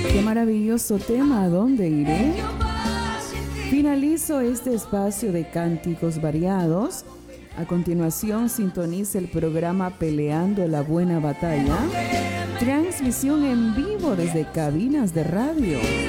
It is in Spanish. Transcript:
Qué maravilloso tema, ¿a dónde iré? Finalizo este espacio de cánticos variados. A continuación, sintoniza el programa Peleando la Buena Batalla. Transmisión en vivo desde cabinas de radio.